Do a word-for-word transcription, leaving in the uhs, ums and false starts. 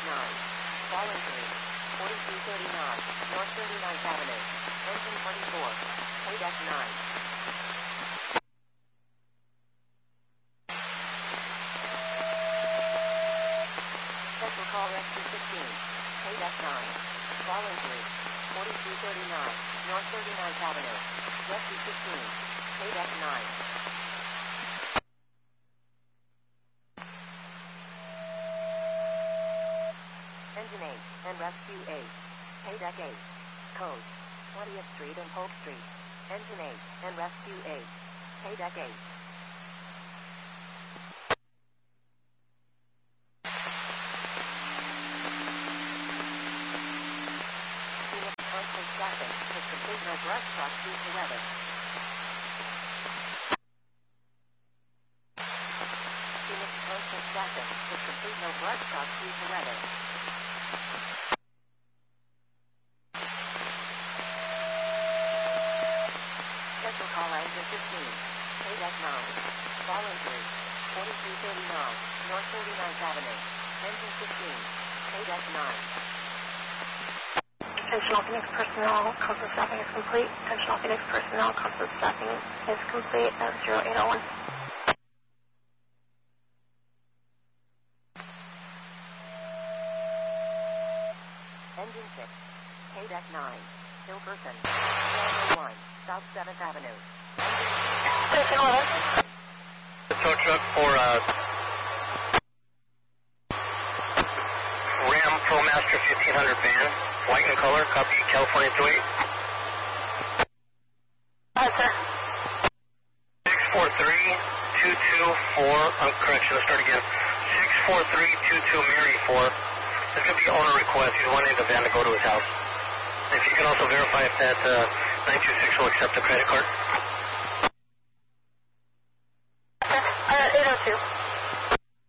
nine. Fallen three. forty-three thirty-nine. North thirty-ninth Avenue. Engine twenty-four. Paid nine. Special call rescue fifteen. Paid nine. Fallen three. forty-three thirty-nine. North thirty-ninth Avenue. Rescue fifteen. Paid nine. Engine eight and Rescue eight. Paid eight. Code twentieth Street and Polk Street. Engine eight and Rescue eight. Paid eight. Phoenix Constant Staffing has complete no brush truck due to weather. Phoenix Constant Staffing has complete no brush truck due to weather. Special call engine fifteen. Paid nine. Fallen three. forty-three thirty-nine. North thirty-ninth Avenue. Engine fifteen. Paid nine. Attention Phoenix personnel, constant staffing is complete. Attention Phoenix personnel, constant staffing is complete at zero eight oh one. Engine six. Paid nine. Hill Person. one oh one. South seventh Avenue. Station eleven. The tow truck for uh, Ram ProMaster fifteen hundred van, white in color, copy California two eight. Hi, sir. six four three two two four, um, correction, let's start again. six four three two two Mary four. There's going to be owner request. He's wanting the van to go to his house. If you can also verify if that uh, nine two six will accept a credit card. Uh, eight oh two.